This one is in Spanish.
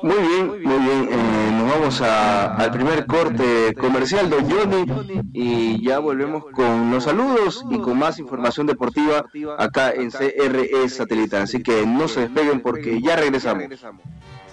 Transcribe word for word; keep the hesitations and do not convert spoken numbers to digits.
Muy bien, muy bien. Eh, nos vamos a, al primer corte comercial, don Johnny, y ya volvemos con los saludos y con más información deportiva acá en C R E Satelital. Así que no se despeguen porque ya regresamos.